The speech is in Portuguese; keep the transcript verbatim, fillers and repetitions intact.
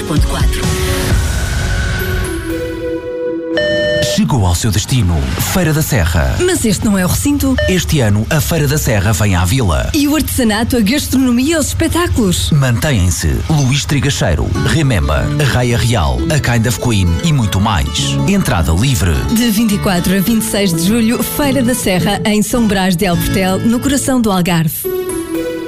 ponto quatro. Chegou ao seu destino, Feira da Serra. Mas este não é o recinto. Este ano, a Feira da Serra vem à Vila. E o artesanato, a gastronomia e os espetáculos. Mantêm-se Luís Trigacheiro, Remember, Raia Real, A Kind of Queen e muito mais. Entrada livre. De vinte e quatro a vinte e seis de julho, Feira da Serra, em São Brás de El Portel, no coração do Algarve.